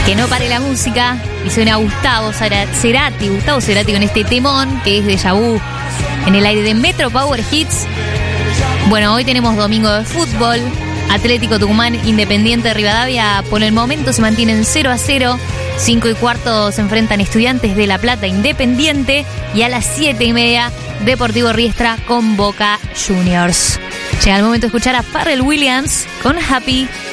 Que no pare la música y suena Gustavo Cerati con este temón que es Déjà Vu en el aire de Metro Power Hits. Bueno, hoy tenemos domingo de fútbol. Atlético Tucumán, Independiente Rivadavia por el momento se mantienen 0-0. 5:15 se enfrentan Estudiantes de La Plata, Independiente. Y a las 7:30 Deportivo Riestra con Boca Juniors. Llega el momento de escuchar a Pharrell Williams con Happy.